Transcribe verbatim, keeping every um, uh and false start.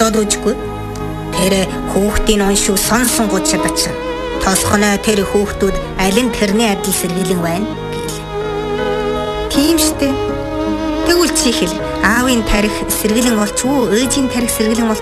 бодоод үзгүй. Тэр хүүхдийн уншиг сонсон гууд чадчихна. Тосхоноо тэр хүүхдүүд аль нь тэрний адил сэргийлэн байна гэлээ. Тийм штэ. Тэгвэл чи хэл аавын тарих сэргийлэн болч уу, ээжийн тарих сэргийлэн